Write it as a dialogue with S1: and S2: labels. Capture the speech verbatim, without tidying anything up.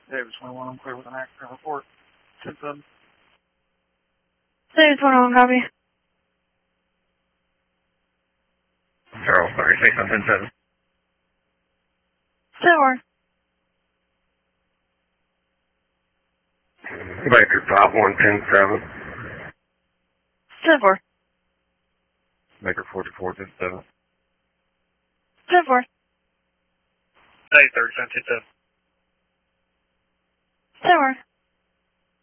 S1: Davis twenty-one, I'm clear with an accident report. ten seven.
S2: Davis twenty-one, copy.
S3: Charles, thirty-six on ten seven.
S2: Silver.
S3: Baker, five one, ten seven.
S2: Silver.
S3: Baker, forty-four, ten seven.
S2: Silver.
S1: Hey, thirty-seven, ten seven.
S2: Silver.